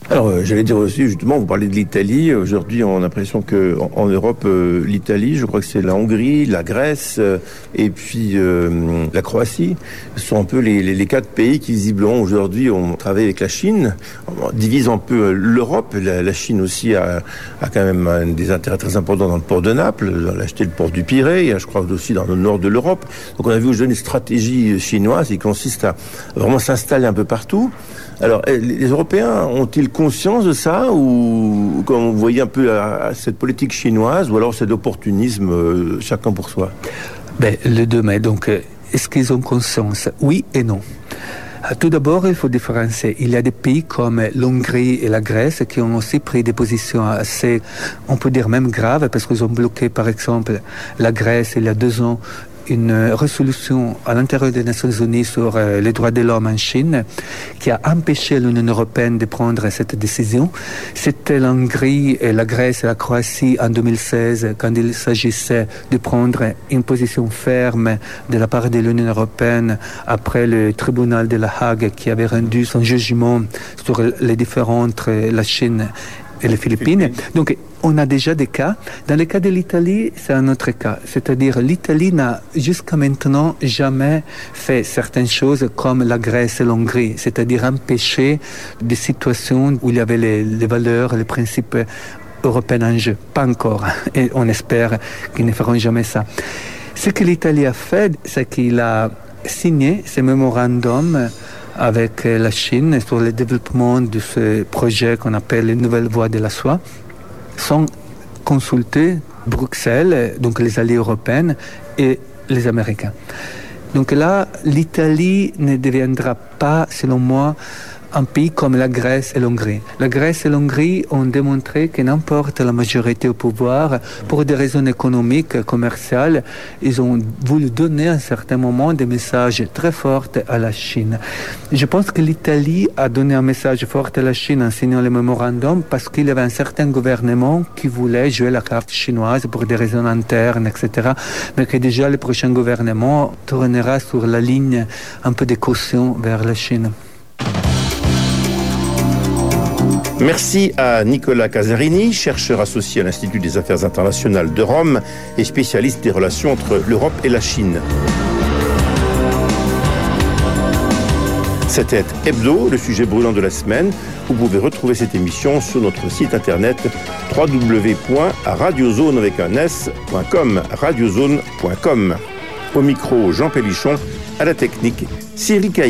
Alors, j'allais dire aussi, justement, vous parlez de l'Italie. Aujourd'hui, on a l'impression qu'en Europe, l'Italie, je crois que c'est la Hongrie, la Grèce et puis la Croatie. Ce sont un peu les 4 pays qui, visiblement, aujourd'hui, ont travaillé avec la Chine. On divise un peu l'Europe. La Chine aussi a quand même des intérêts très importants dans le port de Naples. Elle a acheté le port du Pirée, je crois aussi dans le nord de l'Europe. Donc, on a vu aujourd'hui une stratégie chinoise qui consiste à vraiment s'installer un peu partout. Alors, les Européens ont-ils conscience de ça, ou comme vous voyez un peu à cette politique chinoise, ou alors c'est d'opportunisme, chacun pour soi? Les deux, mais donc, est-ce qu'ils ont conscience? Oui et non. Tout d'abord, il faut différencier. Il y a des pays comme l'Hongrie et la Grèce qui ont aussi pris des positions assez, on peut dire même graves, parce qu'ils ont bloqué, par exemple, la Grèce il y a 2 ans, une résolution à l'intérieur des Nations Unies sur les droits de l'homme en Chine qui a empêché l'Union européenne de prendre cette décision. C'était l'Hongrie, et la Grèce et la Croatie en 2016 quand il s'agissait de prendre une position ferme de la part de l'Union européenne après le tribunal de La Hague qui avait rendu son jugement sur les différends entre la Chine et les Philippines. Donc, on a déjà des cas. Dans le cas de l'Italie, c'est un autre cas. C'est-à-dire, l'Italie n'a jusqu'à maintenant jamais fait certaines choses comme la Grèce et l'Hongrie. C'est-à-dire empêcher des situations où il y avait les valeurs, les principes européens en jeu. Pas encore. Et on espère qu'ils ne feront jamais ça. Ce que l'Italie a fait, c'est qu'il a signé ce mémorandum avec la Chine sur le développement de ce projet qu'on appelle les nouvelles voies de la soie, sans consulter Bruxelles, donc les alliés européens et les Américains. Donc là, l'Italie ne deviendra pas, selon moi, un pays comme la Grèce et l'Hongrie. La Grèce et l'Hongrie ont démontré que n'importe la majorité au pouvoir, pour des raisons économiques, commerciales, ils ont voulu donner à un certain moment des messages très forts à la Chine. Je pense que l'Italie a donné un message fort à la Chine en signant le mémorandum parce qu'il y avait un certain gouvernement qui voulait jouer la carte chinoise pour des raisons internes, etc. Mais que déjà le prochain gouvernement tournera sur la ligne un peu de caution vers la Chine. Merci à Nicolas Casarini, chercheur associé à l'Institut des Affaires internationales de Rome et spécialiste des relations entre l'Europe et la Chine. C'était Hebdo, le sujet brûlant de la semaine. Vous pouvez retrouver cette émission sur notre site internet www.radiozone.com, radiozone.com. Au micro, Jean Pélichon, à la technique, Cyril Cailly.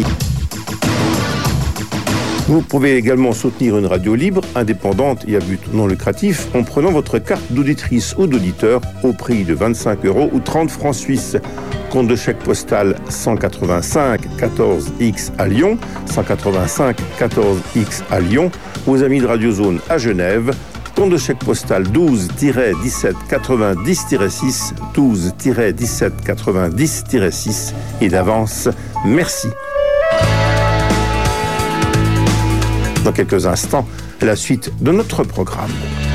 Vous pouvez également soutenir une radio libre, indépendante et à but non lucratif en prenant votre carte d'auditrice ou d'auditeur au prix de 25 € ou 30 francs suisses. Compte de chèque postal 185 14X à Lyon, 185 14X à Lyon, aux amis de Radio Zone à Genève. Compte de chèque postal 12-1790-6, 12-1790-6 et d'avance, merci. Dans quelques instants, la suite de notre programme.